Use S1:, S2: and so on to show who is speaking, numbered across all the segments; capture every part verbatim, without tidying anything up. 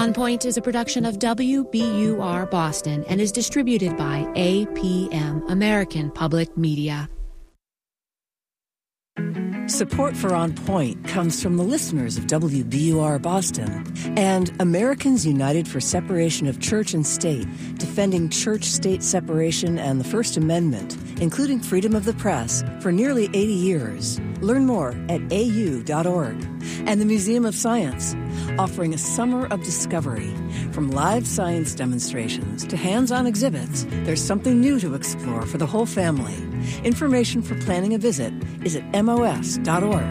S1: On Point is a production of W B U R Boston and is distributed by A P M, American Public Media.
S2: Support for On Point comes from the listeners of W B U R Boston and Americans United for Separation of Church and State, defending church-state separation and the First Amendment, including freedom of the press, for nearly eighty years. Learn more at A U dot org. And the Museum of Science, offering a summer of discovery. From live science demonstrations to hands-on exhibits, there's something new to explore for the whole family. Information for planning a visit is at M O S dot org.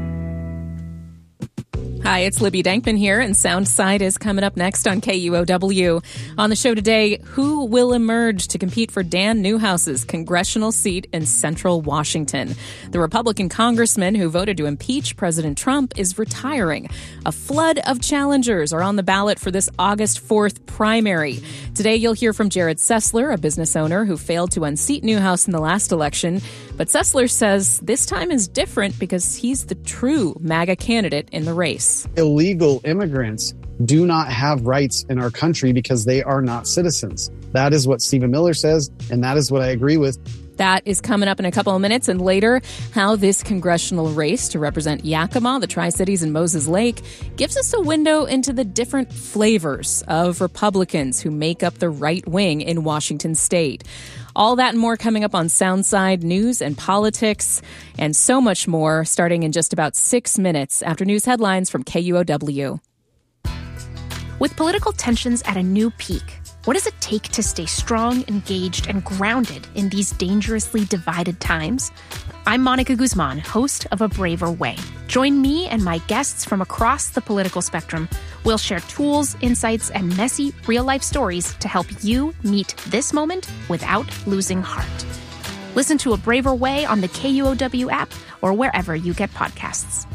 S3: Hi, it's Libby Dankman here, and Soundside is coming up next on K U O W. On the show today, who will emerge to compete for Dan Newhouse's congressional seat in central Washington? The Republican congressman who voted to impeach President Trump is retiring. A flood of challengers are on the ballot for this August fourth primary. Today, you'll hear from Jared Sessler, a business owner who failed to unseat Newhouse in the last election. But Sessler says this time is different because he's the true MAGA candidate in the race.
S4: Illegal immigrants do not have rights in our country because they are not citizens. That is what Stephen Miller says, and that is what I agree with.
S3: That is coming up in a couple of minutes. And later, how this congressional race to represent Yakima, the Tri-Cities, and Moses Lake gives us a window into the different flavors of Republicans who make up the right wing in Washington state. All that and more coming up on Soundside, news and politics, and so much more starting in just about six minutes after news headlines from K U O W.
S5: With political tensions at a new peak, what does it take to stay strong, engaged, and grounded in these dangerously divided times? I'm Monica Guzman, host of A Braver Way. Join me and my guests from across the political spectrum. We'll share tools, insights, and messy, real-life stories to help you meet this moment without losing heart. Listen to A Braver Way on the K U O W app or wherever you get podcasts.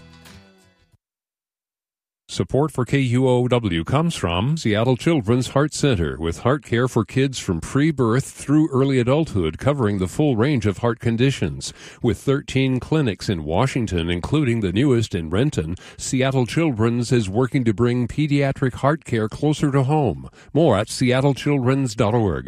S6: Support for K U O W comes from Seattle Children's Heart Center, with heart care for kids from pre-birth through early adulthood, covering the full range of heart conditions. With thirteen clinics in Washington, including the newest in Renton, Seattle Children's is working to bring pediatric heart care closer to home. More at seattle children's dot org.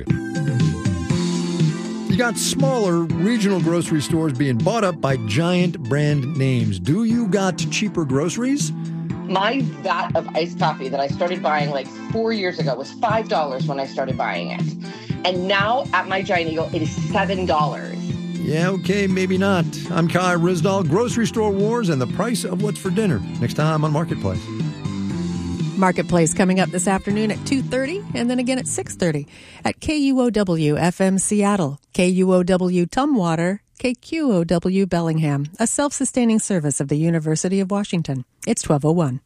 S7: You got smaller regional grocery stores being bought up by giant brand names. Do you got cheaper groceries?
S8: My vat of iced coffee that I started buying like four years ago was five dollars when I started buying it. And now at my Giant Eagle, it is seven dollars.
S7: Yeah, okay, maybe not. I'm Kai Risdahl. Grocery Store Wars and the price of what's for dinner. Next time on Marketplace.
S9: Marketplace coming up this afternoon at two thirty and then again at six thirty at K U O W F M Seattle, K U O W Tumwater, K Q O W Bellingham, a self-sustaining service of the University of Washington. It's twelve oh one.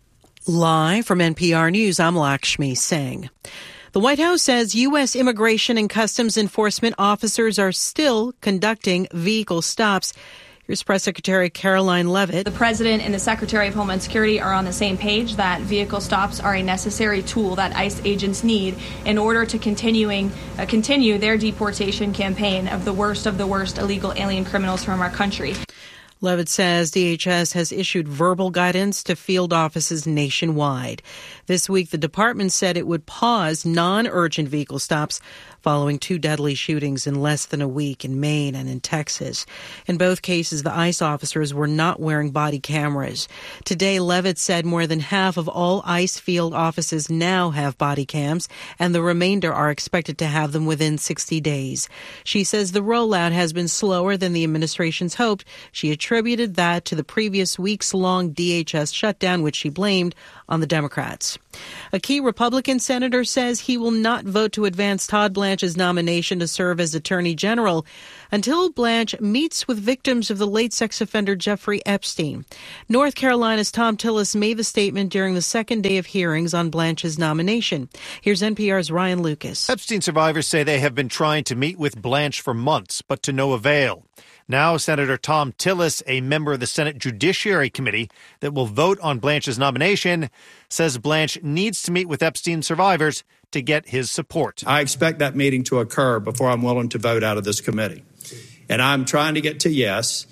S10: Live from N P R News, I'm Lakshmi Singh. The White House says U S Immigration and Customs Enforcement officers are still conducting vehicle stops. Here's Press Secretary Caroline Leavitt.
S11: The President and the Secretary of Homeland Security are on the same page that vehicle stops are a necessary tool that ICE agents need in order to continuing uh, continue their deportation campaign of the worst of the worst illegal alien criminals from our country.
S10: Leavitt says D H S has issued verbal guidance to field offices nationwide. This week, the department said it would pause non-urgent vehicle stops following two deadly shootings in less than a week in Maine and in Texas. In both cases, the ICE officers were not wearing body cameras. Today, Leavitt said more than half of all ICE field offices now have body cams, and the remainder are expected to have them within sixty days. She says the rollout has been slower than the administration's hoped. She attributed that to the previous weeks-long D H S shutdown, which she blamed on the Democrats. A key Republican senator says he will not vote to advance Todd Blanche's nomination to serve as Attorney General until Blanche meets with victims of the late sex offender Jeffrey Epstein. North Carolina's Tom Tillis made the statement during the second day of hearings on Blanche's nomination. Here's N P R's Ryan Lucas.
S12: Epstein survivors say they have been trying to meet with Blanche for months, but to no avail. Now, Senator Tom Tillis, a member of the Senate Judiciary Committee that will vote on Blanche's nomination, says Blanche needs to meet with Epstein survivors to get his support.
S13: I expect that meeting to occur before I'm willing to vote out of this committee. And I'm trying to get to yes.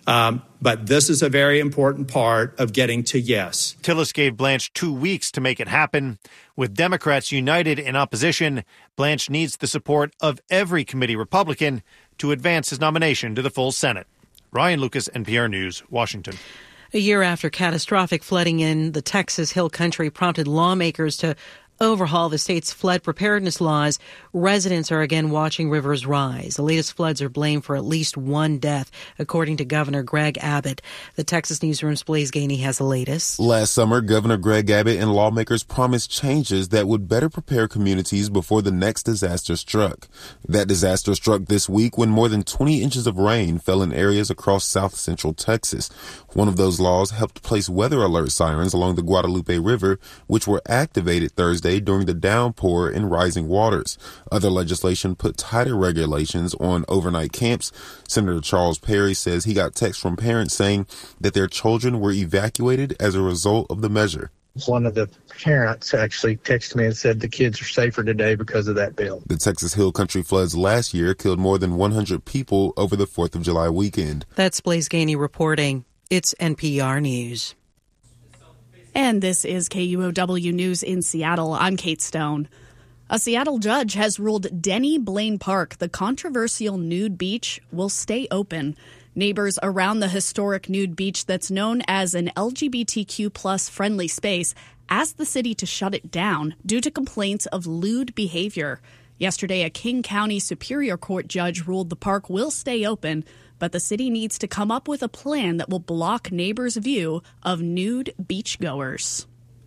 S13: Um, but this is a very important part of getting to yes.
S12: Tillis gave Blanche two weeks to make it happen. With Democrats united in opposition, Blanche needs the support of every committee Republican to advance his nomination to the full Senate. Ryan Lucas, N P R News, Washington.
S10: A year after catastrophic flooding in the Texas Hill Country prompted lawmakers to overhaul the state's flood preparedness laws, residents are again watching rivers rise. The latest floods are blamed for at least one death, according to Governor Greg Abbott. The Texas Newsroom's Blaise Gainey has the latest.
S14: Last summer, Governor Greg Abbott and lawmakers promised changes that would better prepare communities before the next disaster struck. That disaster struck this week when more than twenty inches of rain fell in areas across south central Texas. One of those laws helped place weather alert sirens along the Guadalupe River, which were activated Thursday during the downpour and rising waters. Other legislation put tighter regulations on overnight camps. Senator Charles Perry says he got texts from parents saying that their children were evacuated as a result of the measure.
S15: One of the parents actually texted me and said the kids are safer today because of that bill.
S14: The Texas Hill Country floods last year killed more than one hundred people over the fourth of July weekend.
S10: That's Blaise Gainey reporting. It's N P R News.
S16: And this is K U O W News in Seattle. I'm Kate Stone. A Seattle judge has ruled Denny Blaine Park, the controversial nude beach, will stay open. Neighbors around the historic nude beach that's known as an L G B T Q plus friendly space asked the city to shut it down due to complaints of lewd behavior. Yesterday, a King County Superior Court judge ruled the park will stay open, but the city needs to come up with a plan that will block neighbors' view of nude beachgoers.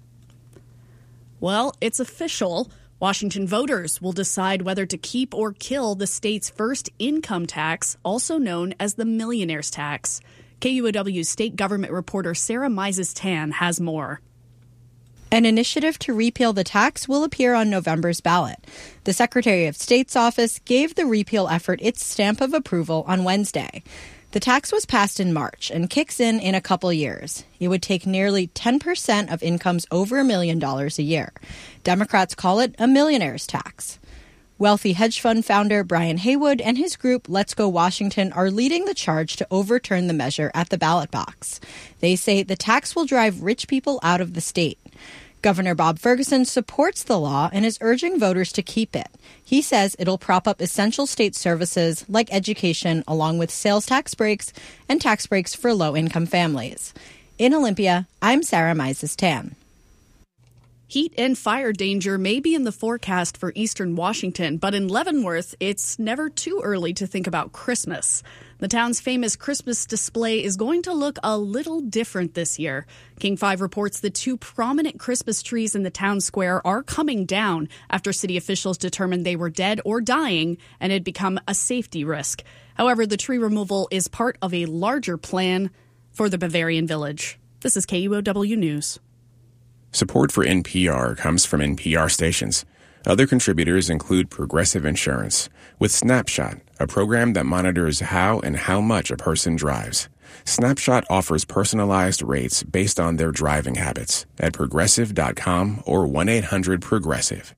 S16: Well, it's official. Washington voters will decide whether to keep or kill the state's first income tax, also known as the millionaire's tax. K U O W state government reporter Sarah Mises-Tan has more.
S17: An initiative to repeal the tax will appear on November's ballot. The Secretary of State's office gave the repeal effort its stamp of approval on Wednesday. The tax was passed in March and kicks in in a couple years. It would take nearly ten percent of incomes over a million dollars a year. Democrats call it a millionaire's tax. Wealthy hedge fund founder Brian Haywood and his group Let's Go Washington are leading the charge to overturn the measure at the ballot box. They say the tax will drive rich people out of the state. Governor Bob Ferguson supports the law and is urging voters to keep it. He says it'll prop up essential state services like education, along with sales tax breaks and tax breaks for low-income families. In Olympia, I'm Sarah Mises-Tan.
S16: Heat and fire danger may be in the forecast for eastern Washington, but in Leavenworth, it's never too early to think about Christmas. The town's famous Christmas display is going to look a little different this year. King five reports the two prominent Christmas trees in the town square are coming down after city officials determined they were dead or dying and had become a safety risk. However, the tree removal is part of a larger plan for the Bavarian Village. This is K U O W News.
S18: Support for N P R comes from N P R stations. Other contributors include Progressive Insurance, with Snapshot, a program that monitors how and how much a person drives. Snapshot offers personalized rates based on their driving habits at progressive dot com or one eight hundred progressive.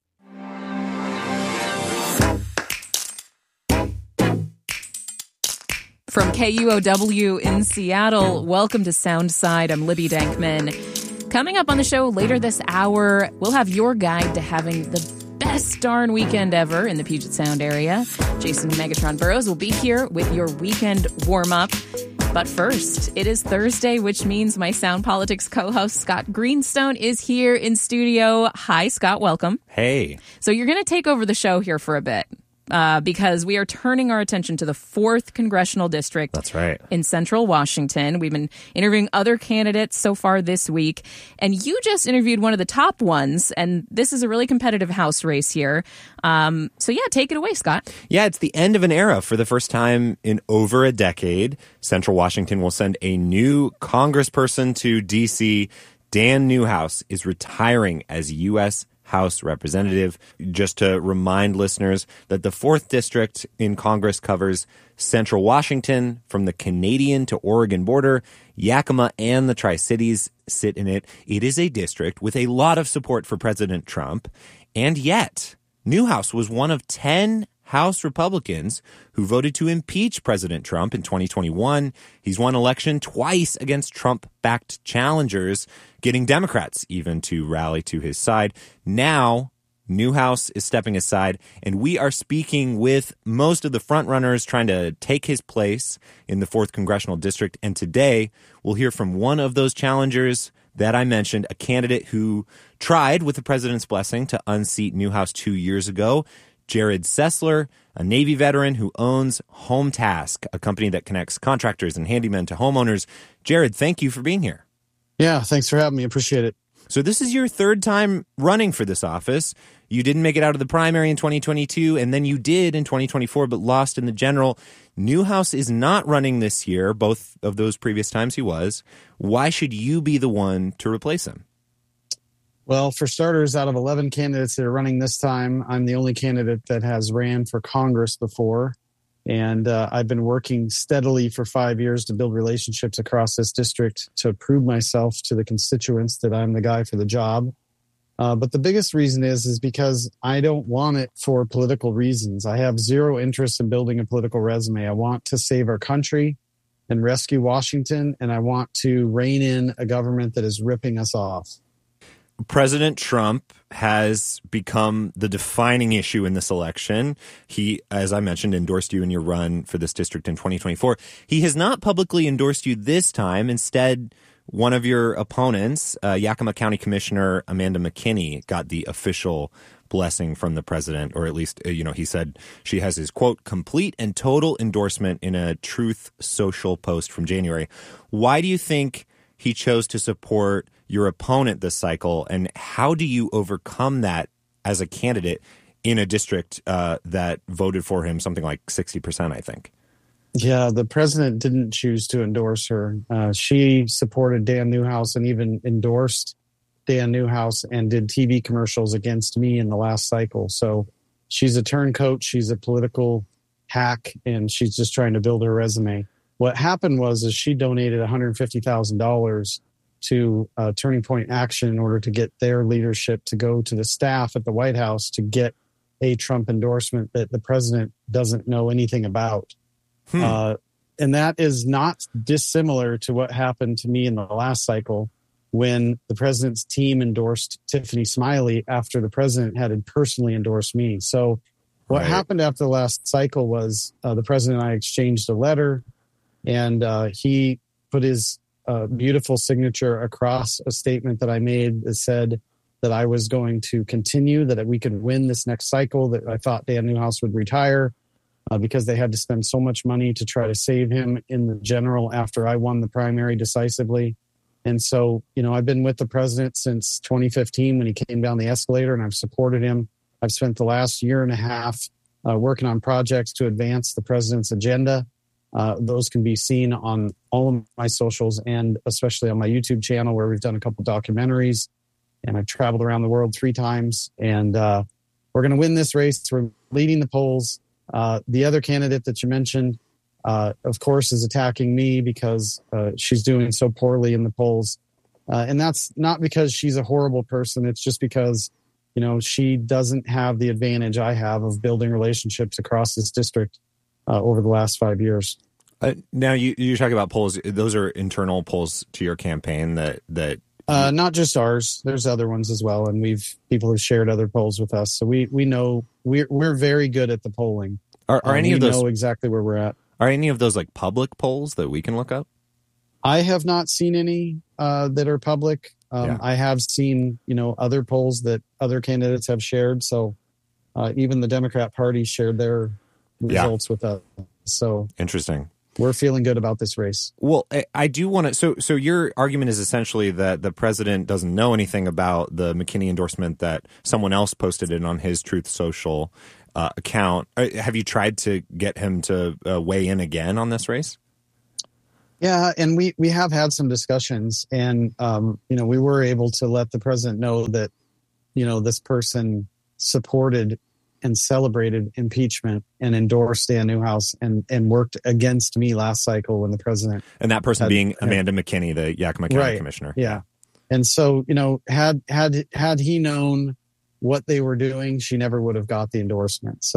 S3: From K U O W in Seattle, welcome to Soundside. I'm Libby Dankman. Coming up on the show later this hour, we'll have your guide to having the best darn weekend ever in the Puget Sound area. Jason Megatron Burrows will be here with your weekend warm-up. But first, it is Thursday, which means my Sound Politics co-host Scott Greenstone is here in studio. Hi, Scott. Welcome.
S19: Hey.
S3: So you're going to take over the show here for a bit. Uh, because we are turning our attention to the fourth Congressional District.
S19: That's right.
S3: In Central Washington. We've been interviewing other candidates so far this week. And you just interviewed one of the top ones. And this is a really competitive House race here. Um, so, yeah, take it away, Scott.
S19: Yeah, it's the end of an era. For the first time in over a decade, Central Washington will send a new congressperson to D C. Dan Newhouse is retiring as U S House Representative. Just to remind listeners that the fourth District in Congress covers Central Washington from the Canadian to Oregon border. Yakima and the Tri-Cities sit in it. It is a district with a lot of support for President Trump. And yet, Newhouse was one of ten House Republicans who voted to impeach President Trump in twenty twenty-one. He's won election twice against Trump-backed challengers, getting Democrats even to rally to his side. Now, Newhouse is stepping aside, and we are speaking with most of the frontrunners trying to take his place in the fourth Congressional District. And today, we'll hear from one of those challengers that I mentioned, a candidate who tried, with the president's blessing, to unseat Newhouse two years ago, Jared Sessler, a Navy veteran who owns HomeTask, a company that connects contractors and handymen to homeowners. Jared, thank you for being here.
S4: Yeah, thanks for having me. Appreciate it.
S19: So this is your third time running for this office. You didn't make it out of the primary in twenty twenty-two, and then you did in twenty twenty-four, but lost in the general. Newhouse is not running this year. Both of those previous times he was. Why should you be the one to replace him?
S4: Well, for starters, out of eleven candidates that are running this time, I'm the only candidate that has ran for Congress before. And uh, I've been working steadily for five years to build relationships across this district to prove myself to the constituents that I'm the guy for the job. Uh, but the biggest reason is, is because I don't want it for political reasons. I have zero interest in building a political resume. I want to save our country and rescue Washington, and I want to rein in a government that is ripping us off.
S19: President Trump has become the defining issue in this election. He, as I mentioned, endorsed you in your run for this district in twenty twenty-four. He has not publicly endorsed you this time. Instead, one of your opponents, uh, Yakima County Commissioner Amanda McKinney, got the official blessing from the president, or at least, uh, you know, he said she has his, quote, complete and total endorsement in a Truth Social post from January. Why do you think he chose to support your opponent this cycle, and how do you overcome that as a candidate in a district uh, that voted for him something like sixty percent, I think?
S4: Yeah, the president didn't choose to endorse her. Uh, she supported Dan Newhouse and even endorsed Dan Newhouse and did T V commercials against me in the last cycle. So she's a turncoat. She's a political hack, and she's just trying to build her resume. What happened was is she donated one hundred fifty thousand dollars to uh, Turning Point Action in order to get their leadership to go to the staff at the White House to get a Trump endorsement that the president doesn't know anything about. Hmm. Uh, and that is not dissimilar to what happened to me in the last cycle when the president's team endorsed Tiffany Smiley after the president had personally endorsed me. So what right. happened after the last cycle was uh, the president and I exchanged a letter, and uh, he put his uh, beautiful signature across a statement that I made that said that I was going to continue, that we could win this next cycle, that I thought Dan Newhouse would retire uh, because they had to spend so much money to try to save him in the general after I won the primary decisively. And so, you know, I've been with the president since twenty fifteen when he came down the escalator, and I've supported him. I've spent the last year and a half uh, working on projects to advance the president's agenda. Uh, those can be seen on all of my socials and especially on my YouTube channel, where we've done a couple documentaries, and I've traveled around the world three times. And uh, we're going to win this race. We're leading the polls. Uh, the other candidate that you mentioned, uh, of course, is attacking me because uh, she's doing so poorly in the polls. Uh, and that's not because she's a horrible person. It's just because, you know, she doesn't have the advantage I have of building relationships across this district uh, over the last five years.
S19: Uh, now, you, you talk about polls. Those are internal polls to your campaign that that
S4: uh, not just ours. There's other ones as well, and we've people have shared other polls with us. So we we know we're we're very good at the polling.
S19: Are, are uh, any
S4: we
S19: of those
S4: know exactly where we're at?
S19: Are any of those like public polls that we can look up?
S4: I have not seen any uh, that are public. Um, yeah. I have seen, you know, other polls that other candidates have shared. So uh, even the Democrat Party shared their results yeah. with us. So
S19: interesting.
S4: We're feeling good about this race.
S19: Well, I do want to. So, so your argument is essentially that the president doesn't know anything about the McKinney endorsement, that someone else posted it on his Truth Social uh, account. Have you tried to get him to uh, weigh in again on this race?
S4: Yeah, and we, we have had some discussions, and um, you know, we were able to let the president know that, you know, this person supported and celebrated impeachment and endorsed Dan Newhouse and, and worked against me last cycle when the president...
S19: And that person
S4: had,
S19: being
S4: had,
S19: Amanda McKinney, the Yakima County
S4: right,
S19: Commissioner.
S4: Yeah. And so, you know, had had had he known what they were doing, she never would have got the endorsement. So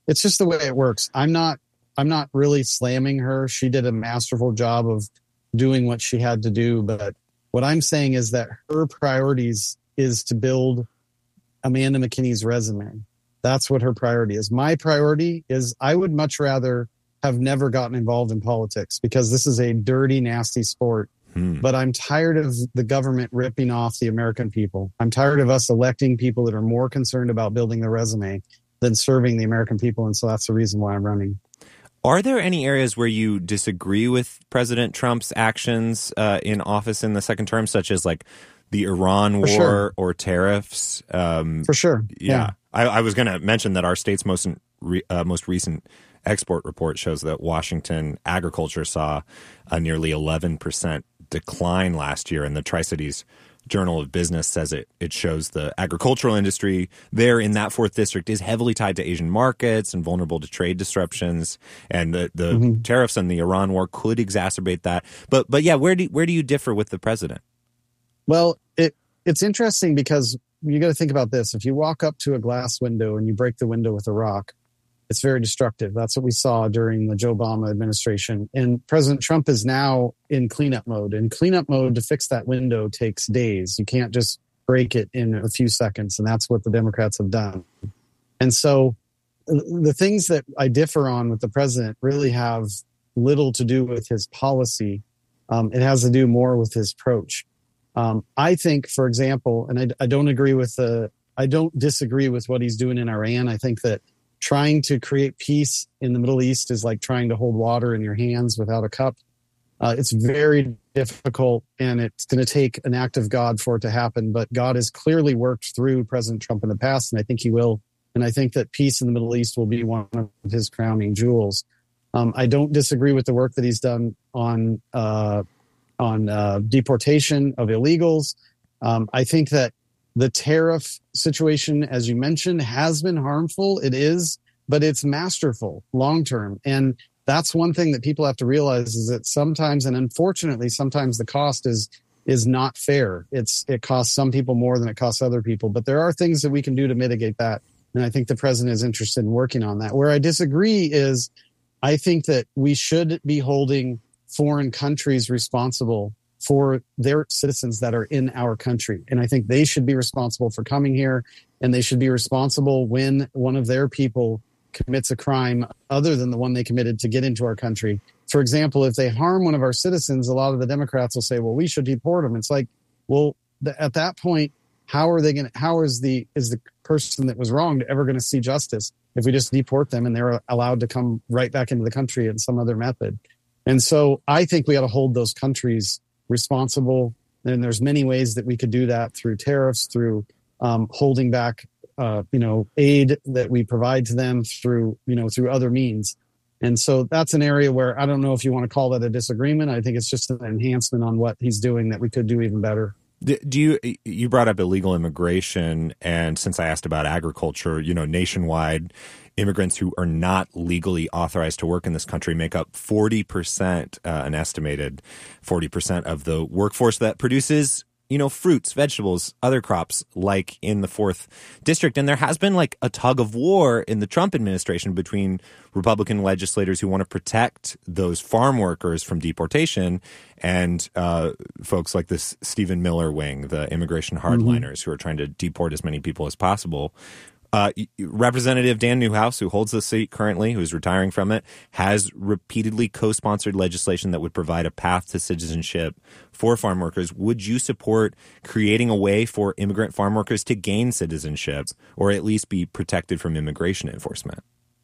S4: it's just the way it works. I'm not, I'm not really slamming her. She did a masterful job of doing what she had to do. But what I'm saying is that her priorities is to build Amanda McKinney's resume. That's what her priority is. My priority is I would much rather have never gotten involved in politics because this is a dirty, nasty sport. Hmm. But I'm tired of the government ripping off the American people. I'm tired of us electing people that are more concerned about building the resume than serving the American people. And so that's the reason why I'm running.
S19: Are there any areas where you disagree with President Trump's actions uh, in office in the second term, such as like the Iran
S4: For
S19: war
S4: sure.
S19: or tariffs? Um,
S4: For sure.
S19: Yeah.
S4: Yeah.
S19: I, I was going to mention that our state's most, re, uh, most recent export report shows that Washington agriculture saw a nearly eleven percent decline last year, and the Tri-Cities Journal of Business says it it shows the agricultural industry there in that fourth district is heavily tied to Asian markets and vulnerable to trade disruptions, and the, the mm-hmm. tariffs and the Iran war could exacerbate that. But but yeah, where do where do you differ with the president?
S4: Well, it it's interesting because you got to think about this. If you walk up to a glass window and you break the window with a rock, it's very destructive. That's what we saw during the Joe Obama administration. And President Trump is now in cleanup mode. And cleanup mode to fix that window takes days. You can't just break it in a few seconds. And that's what the Democrats have done. And so the things that I differ on with the president really have little to do with his policy. Um, it has to do more with his approach. Um, I think, for example, and I, I don't agree with the, I don't disagree with what he's doing in Iran. I think that trying to create peace in the Middle East is like trying to hold water in your hands without a cup. Uh, it's very difficult, and it's going to take an act of God for it to happen. But God has clearly worked through President Trump in the past, and I think he will. And I think that peace in the Middle East will be one of his crowning jewels. Um, I don't disagree with the work that he's done on uh, on uh, deportation of illegals. Um, I think that the tariff situation, as you mentioned, has been harmful. It is, but it's masterful long-term. And that's one thing that people have to realize is that sometimes, and unfortunately, sometimes the cost is is not fair. It's it costs some people more than it costs other people. But there are things that we can do to mitigate that. And I think the president is interested in working on that. Where I disagree is I think that we should be holding foreign countries responsible for their citizens that are in our country. And I think they should be responsible for coming here, and they should be responsible when one of their people commits a crime other than the one they committed to get into our country. For example, if they harm one of our citizens, a lot of the Democrats will say, well, we should deport them. It's like, well, th- at that point, how are they going to, how is the, is the person that was wronged ever going to see justice if we just deport them and they're allowed to come right back into the country in some other method? And so I think we ought to hold those countries responsible. And there's many ways that we could do that through tariffs, through um, holding back, uh, you know, aid that we provide to them through, you know, through other means. And so that's an area where I don't know if you want to call that a disagreement. I think it's just an enhancement on what he's doing that we could do even better.
S19: Do you, you brought up illegal immigration, and since I asked about agriculture, you know, nationwide, immigrants who are not legally authorized to work in this country make up forty percent, uh, an estimated forty percent of the workforce that produces, you know, fruits, vegetables, other crops, like in the fourth district. And there has been like a tug of war in the Trump administration between Republican legislators who want to protect those farm workers from deportation and uh, folks like this Stephen Miller wing, the immigration hardliners, mm-hmm. who are trying to deport as many people as possible. Uh, Representative Dan Newhouse, who holds the seat currently, who's retiring from it, has repeatedly co-sponsored legislation that would provide a path to citizenship for farm workers. Would you support creating a way for immigrant farm workers to gain citizenship, or at least be protected from immigration enforcement?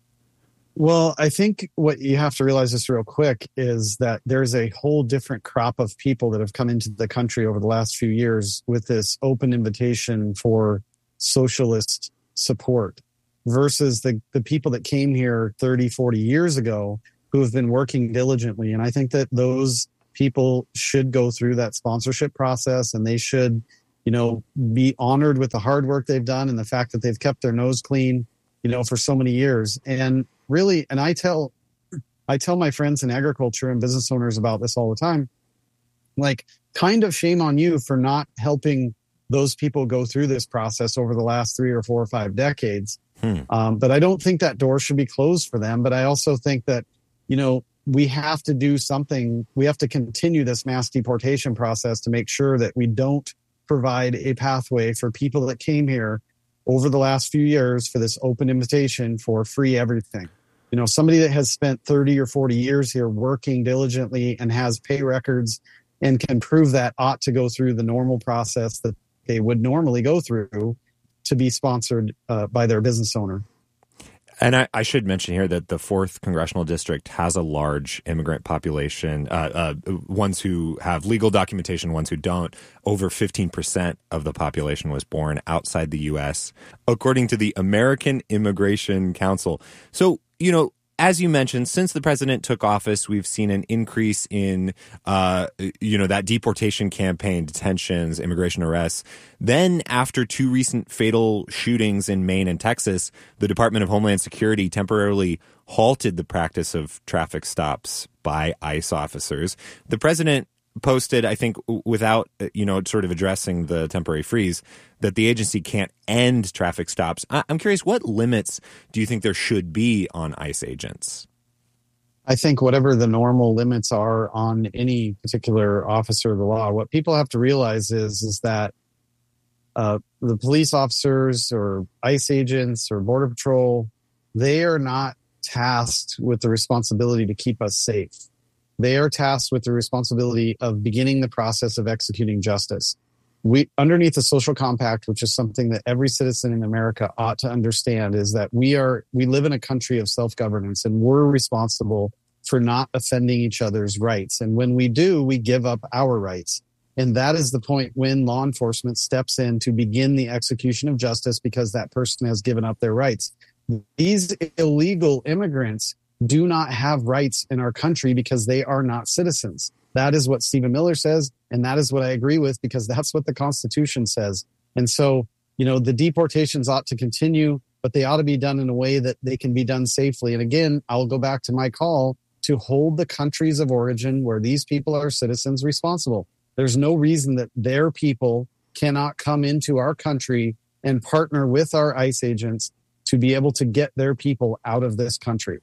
S4: Well, I think what you have to realize just real quick is that there's a whole different crop of people that have come into the country over the last few years with this open invitation for socialist support versus the, the people that came here thirty, forty years ago who have been working diligently. And I think that those people should go through that sponsorship process, and they should, you know, be honored with the hard work they've done and the fact that they've kept their nose clean, you know, for so many years. And really, and I tell, I tell my friends in agriculture and business owners about this all the time, like, kind of shame on you for not helping those people go through this process over the last three or four or five decades. Hmm. Um, but I don't think that door should be closed for them. But I also think that, you know, we have to do something. We have to continue this mass deportation process to make sure that we don't provide a pathway for people that came here over the last few years for this open invitation for free everything. You know, somebody that has spent thirty or forty years here working diligently and has pay records and can prove that ought to go through the normal process that they would normally go through to be sponsored uh, by their business owner.
S19: And I, I should mention here that the fourth Congressional District has a large immigrant population, uh, uh, ones who have legal documentation, ones who don't. Over fifteen percent of the population was born outside the U S, according to the American Immigration Council. So, you know, as you mentioned, since the president took office, we've seen an increase in, uh, you know, that deportation campaign, detentions, immigration arrests. Then, after two recent fatal shootings in Maine and Texas, the Department of Homeland Security temporarily halted the practice of traffic stops by ICE officers. The president posted, I think, without, you know, sort of addressing the temporary freeze, that the agency can't end traffic stops. I'm curious, what limits do you think there should be on ICE agents?
S4: I think whatever the normal limits are on any particular officer of the law, what people have to realize is, is that uh, the police officers or ICE agents or Border Patrol, they are not tasked with the responsibility to keep us safe. They are tasked with the responsibility of beginning the process of executing justice. We, underneath the social compact, which is something that every citizen in America ought to understand, is that we are we live in a country of self-governance, and we're responsible for not offending each other's rights. And when we do, we give up our rights. And that is the point when law enforcement steps in to begin the execution of justice because that person has given up their rights. These illegal immigrants do not have rights in our country because they are not citizens. That is what Stephen Miller says, and that is what I agree with because that's what the Constitution says. And so, you know, the deportations ought to continue, but they ought to be done in a way that they can be done safely. And again, I'll go back to my call to hold the countries of origin where these people are citizens responsible. There's no reason that their people cannot come into our country and partner with our ICE agents to be able to get their people out of this country.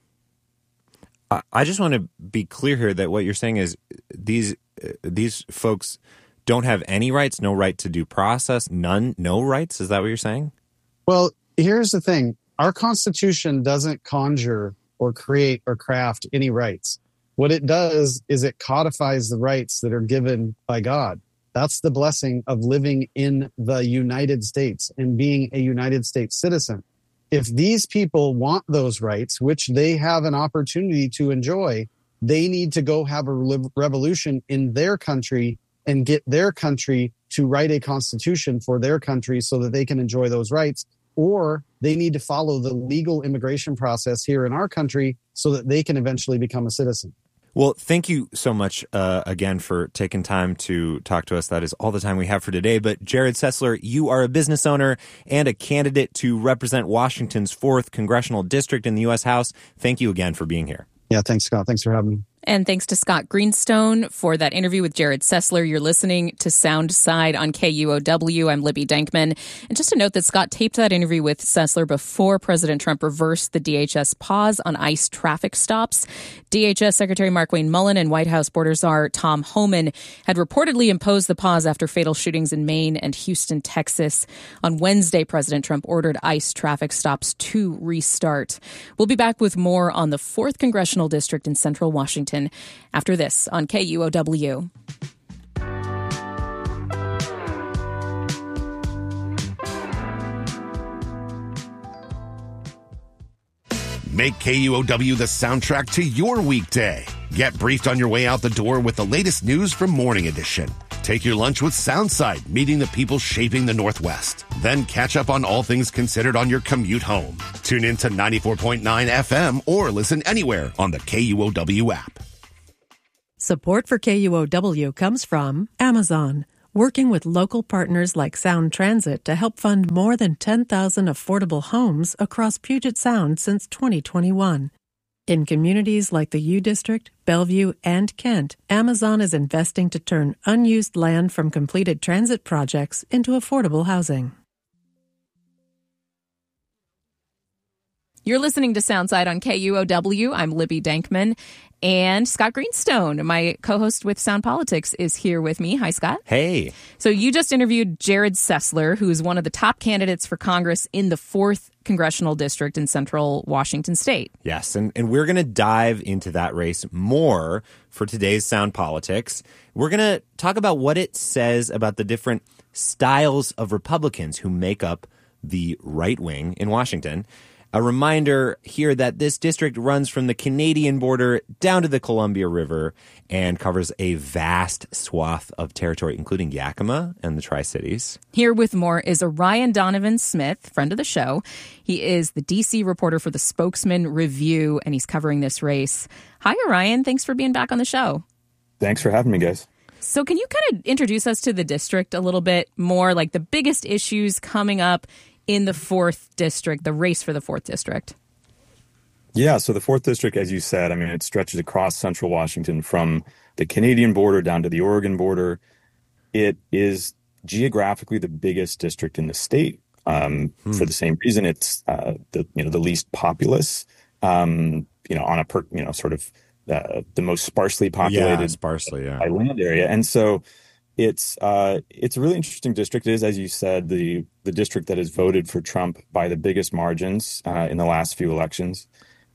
S19: I just want to be clear here that what you're saying is these uh, these folks don't have any rights, no right to due process, none, no rights. Is that what you're saying?
S4: Well, here's the thing. Our Constitution doesn't conjure or create or craft any rights. What it does is it codifies the rights that are given by God. That's the blessing of living in the United States and being a United States citizen. If these people want those rights, which they have an opportunity to enjoy, they need to go have a revolution in their country and get their country to write a constitution for their country so that they can enjoy those rights. Or they need to follow the legal immigration process here in our country so that they can eventually become a citizen.
S19: Well, thank you so much uh, again for taking time to talk to us. That is all the time we have for today. But Jared Sessler, you are a business owner and a candidate to represent Washington's fourth Congressional District in the U S House. Thank you again for being here.
S4: Yeah, thanks, Scott. Thanks for having me.
S3: And thanks to Scott Greenstone for that interview with Jared Sessler. You're listening to Sound Side on K U O W. I'm Libby Dankman. And just to note that Scott taped that interview with Sessler before President Trump reversed the D H S pause on ICE traffic stops. D H S Secretary Markwayne Mullin and White House Border Czar Tom Homan had reportedly imposed the pause after fatal shootings in Maine and Houston, Texas. On Wednesday, President Trump ordered ICE traffic stops to restart. We'll be back with more on the fourth Congressional District in Central Washington after this on K U O W.
S20: Make K U O W the soundtrack to your weekday. Get briefed on your way out the door with the latest news from Morning Edition. Take your lunch with Soundside, meeting the people shaping the Northwest. Then catch up on all things considered on your commute home. Tune in to ninety-four point nine F M or listen anywhere on the K U O W app.
S9: Support for K U O W comes from Amazon, working with local partners like Sound Transit to help fund more than ten thousand affordable homes across Puget Sound since twenty twenty-one. In communities like the U District, Bellevue, and Kent, Amazon is investing to turn unused land from completed transit projects into affordable housing.
S3: You're listening to Soundside on K U O W. I'm Libby Dankman. And Scott Greenstone, my co-host with Sound Politics, is here with me. Hi, Scott.
S19: Hey.
S3: So you just interviewed Jared Sessler, who is one of the top candidates for Congress in the fourth Congressional District in Central Washington State.
S19: Yes, and, and we're going to dive into that race more for today's Sound Politics. We're going to talk about what it says about the different styles of Republicans who make up the right wing in Washington. A reminder here that this district runs from the Canadian border down to the Columbia River and covers a vast swath of territory, including Yakima and the Tri-Cities.
S3: Here with more is Orion Donovan Smith, friend of the show. He is the D C reporter for the Spokesman Review, and he's covering this race. Hi, Orion. Thanks for being back on the show.
S21: Thanks for having me, guys.
S3: So can you kind of introduce us to the district a little bit more, like the biggest issues coming up in the fourth district, the race for the fourth district?
S21: Yeah, so the fourth district, as you said, I mean, it stretches across central Washington from the Canadian border down to the Oregon border. It is geographically the biggest district in the state. Um, hmm. For the same reason, it's uh, the you know the least populous. Um, you know, on a per, you know sort of uh, the most sparsely populated,
S19: yeah, sparsely, yeah.
S21: land area, and so. It's uh, it's a really interesting district. It is, as you said, the the district that has voted for Trump by the biggest margins uh, in the last few elections,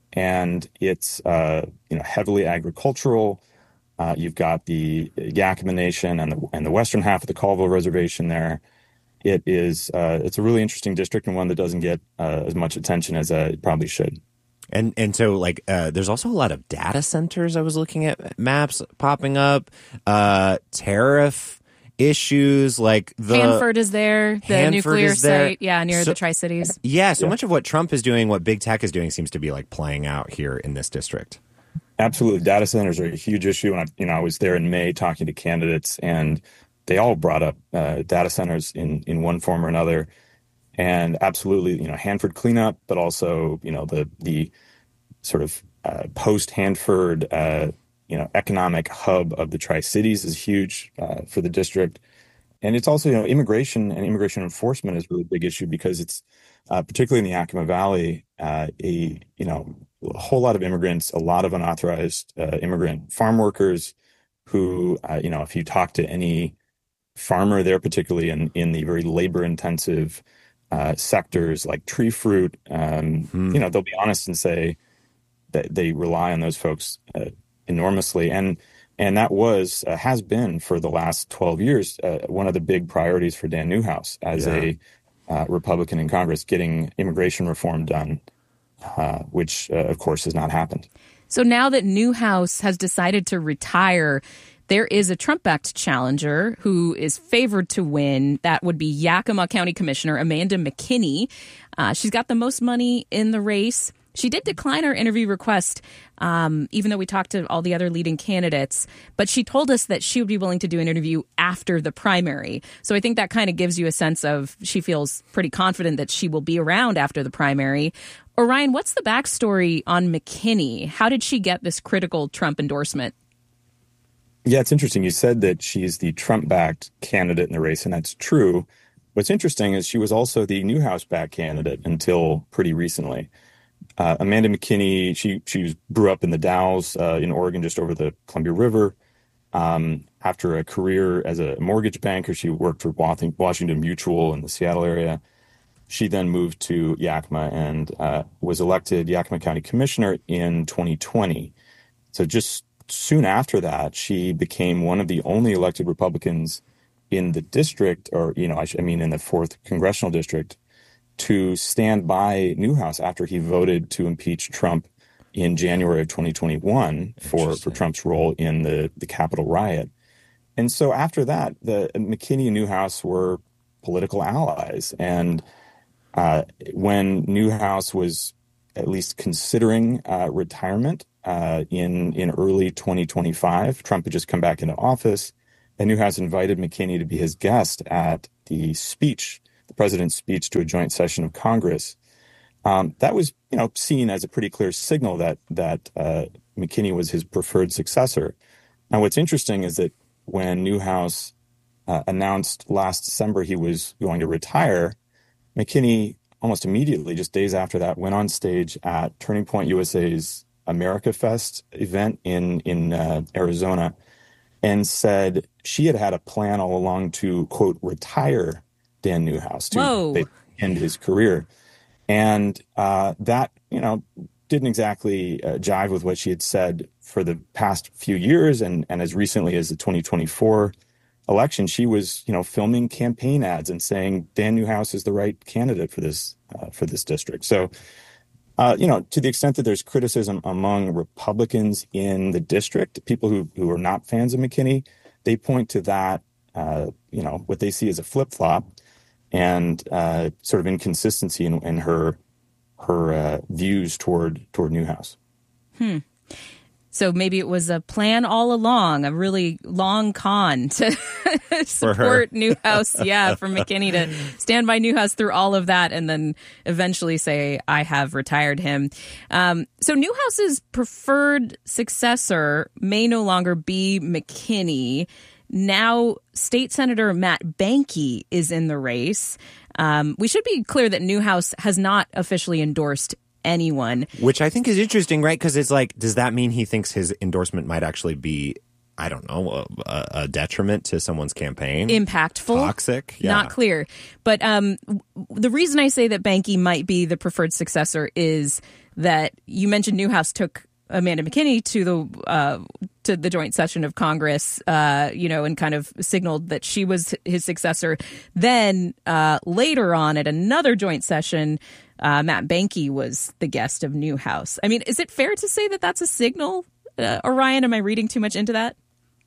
S21: and it's uh, you know heavily agricultural. Uh, you've got the Yakima Nation and the and the western half of the Colville Reservation there. It is uh, it's a really interesting district and one that doesn't get uh, as much attention as uh, it probably should.
S19: And and so like uh, there's also a lot of data centers. I was looking at maps popping up, uh, tariff issues like the
S3: Hanford is there, the
S19: Hanford
S3: nuclear
S19: is there.
S3: site, yeah, near
S19: so,
S3: the Tri-Cities.
S19: Yeah, so
S21: yeah.
S19: much of what Trump is doing, what big tech is doing, seems to be like playing out here in this district.
S21: Absolutely, data centers are a huge issue, and I, you know I was there in May talking to candidates, and they all brought up uh, data centers in in one form or another. And absolutely, you know, Hanford cleanup, but also, you know, the the sort of uh, post-Hanford, uh, you know, economic hub of the Tri-Cities is huge uh, for the district. And it's also, you know, immigration and immigration enforcement is a really big issue because it's, uh, particularly in the Yakima Valley, uh, a, you know, a whole lot of immigrants, a lot of unauthorized uh, immigrant farm workers who, uh, you know, if you talk to any farmer there, particularly in, in the very labor-intensive Uh, sectors like tree fruit, um, hmm. you know, they'll be honest and say that they rely on those folks uh, enormously. And and that was, uh, has been for the last twelve years, uh, one of the big priorities for Dan Newhouse as yeah. a uh, Republican in Congress, getting immigration reform done, uh, which, uh, of course, has not happened.
S3: So now that Newhouse has decided to retire, there is a Trump-backed challenger who is favored to win. That would be Yakima County Commissioner Amanda McKinney. Uh, she's got the most money in the race. She did decline our interview request, um, even though we talked to all the other leading candidates. But she told us that she would be willing to do an interview after the primary. So I think that kind of gives you a sense of she feels pretty confident that she will be around after the primary. Orion, what's the backstory on McKinney? How did she get this critical Trump endorsement?
S21: Yeah, it's interesting. You said that she's the Trump-backed candidate in the race, and that's true. What's interesting is she was also the Newhouse-backed candidate until pretty recently. Uh, Amanda McKinney, she she grew up in the Dalles uh, in Oregon, just over the Columbia River. Um, after a career as a mortgage banker, she worked for Washington Mutual in the Seattle area. She then moved to Yakima and uh, was elected Yakima County Commissioner in twenty twenty. So just soon after that, she became one of the only elected Republicans in the district, or, you know, I, sh- I mean, in the fourth congressional district, to stand by Newhouse after he voted to impeach Trump in January of twenty twenty-one for, for Trump's role in the, the Capitol riot. And so after that, the McKinney and Newhouse were political allies. And uh, when Newhouse was at least considering uh, retirement, Uh, in in early twenty twenty-five, Trump had just come back into office, and Newhouse invited McKinney to be his guest at the speech, the president's speech to a joint session of Congress. Um, that was, you know, seen as a pretty clear signal that that uh, McKinney was his preferred successor. Now, what's interesting is that when Newhouse uh, announced last December he was going to retire, McKinney almost immediately, just days after that, went on stage at Turning Point U S A's America Fest event in, in uh, Arizona and said she had had a plan all along to, quote, retire Dan Newhouse to end his career. And uh, that, you know, didn't exactly uh, jive with what she had said for the past few years. And, and as recently as the twenty twenty-four election, she was, you know, filming campaign ads and saying Dan Newhouse is the right candidate for this, uh, for this district. So, uh, you know, to the extent that there's criticism among Republicans in the district, people who, who are not fans of McKinney, they point to that, uh, you know, what they see as a flip-flop and uh, sort of inconsistency in, in her her uh, views toward toward Newhouse.
S3: Hmm. So maybe it was a plan all along, a really long con to support Newhouse. Yeah, for McKinney to stand by Newhouse through all of that and then eventually say, I have retired him. Um, so Newhouse's preferred successor may no longer be McKinney. Now, State Senator Matt Behnke is in the race. Um, we should be clear that Newhouse has not officially endorsed anyone.
S19: Which I think is interesting, right? Because it's like, does that mean he thinks his endorsement might actually be, I don't know, a, a detriment to someone's campaign?
S3: Impactful.
S19: Toxic? Yeah.
S3: Not clear. But um, the reason I say that Behnke might be the preferred successor is that you mentioned Newhouse took Amanda McKinney to the uh, to the joint session of Congress, uh, you know, and kind of signaled that she was his successor. Then uh, later on at another joint session, uh, Matt Behnke was the guest of Newhouse. I mean, is it fair to say that that's a signal? Uh, Orion, am I reading too much into that?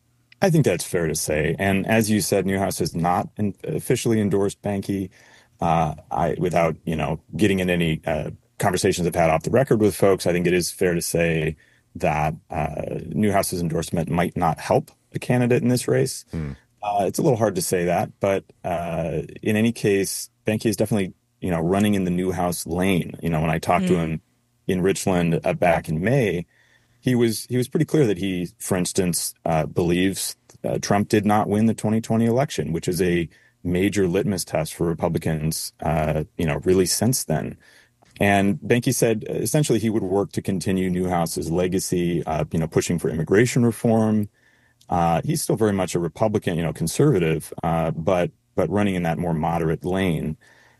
S21: I think that's fair to say. And as you said, Newhouse has not in, officially endorsed Behnke. Uh, I, without, you know, getting in any uh, conversations I've had off the record with folks, I think it is fair to say that uh, Newhouse's endorsement might not help a candidate in this race. Mm. Uh, it's a little hard to say that, but uh, in any case, Behnke is definitely, you know, running in the Newhouse lane. You know, when I talked mm. to him in Richland uh, back in May, he was he was pretty clear that he, for instance, uh, believes uh, Trump did not win the twenty twenty election, which is a major litmus test for Republicans, uh, you know, really since then. And Behnke said essentially he would work to continue Newhouse's legacy, uh, you know, pushing for immigration reform. Uh, he's still very much a Republican, you know, conservative, uh, but but running in that more moderate lane.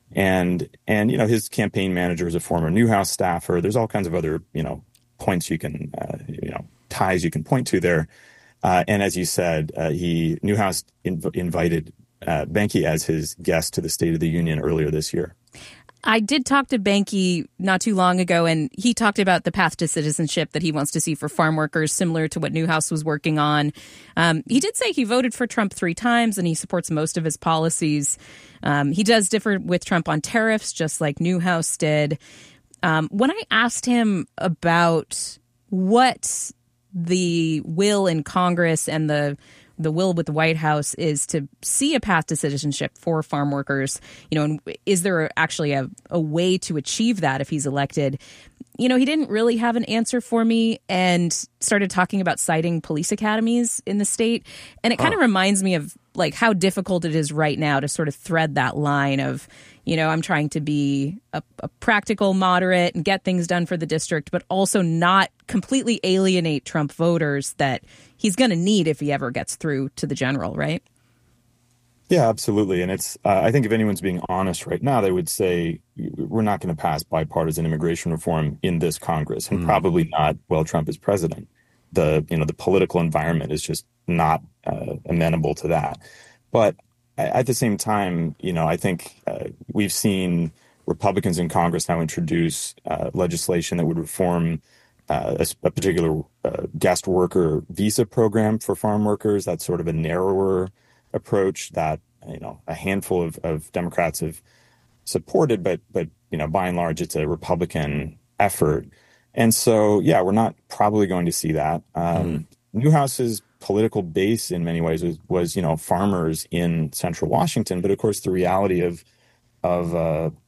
S21: And and you know, his campaign manager is a former Newhouse staffer. There's all kinds of other, you know, points you can, uh, you know, ties you can point to there. Uh, and as you said, uh, he Newhouse inv- invited uh, Behnke as his guest to the State of the Union earlier this year.
S3: I did talk to Behnke not too long ago, and he talked about the path to citizenship that he wants to see for farm workers, similar to what Newhouse was working on. Um, he did say he voted for Trump three times, and he supports most of his policies. Um, he does differ with Trump on tariffs, just like Newhouse did. Um, when I asked him about what the will in Congress and the the will with the White House is to see a path to citizenship for farm workers, you know, and is there actually a, a way to achieve that if he's elected? You know, he didn't really have an answer for me and started talking about citing police academies in the state. And it kind of huh. reminds me of like how difficult it is right now to sort of thread that line of, you know, I'm trying to be a, a practical moderate and get things done for the district, but also not completely alienate Trump voters that he's going to need if he ever gets through to the general, right?
S21: Yeah, absolutely. And it's, uh, I think if anyone's being honest right now, they would say we're not going to pass bipartisan immigration reform in this Congress, and mm. probably not while Trump is president. The, you know, the political environment is just not uh, amenable to that. But at the same time, you know, I think uh, we've seen Republicans in Congress now introduce uh, legislation that would reform uh, a, a particular uh, guest worker visa program for farm workers. That's sort of a narrower approach that, you know, a handful of, of Democrats have supported, but, but, you know, by and large, it's a Republican effort. And so, yeah, we're not probably going to see that. Um, mm. Newhouse's political base in many ways was, was, you know, farmers in central Washington. But of course, the reality of, of uh,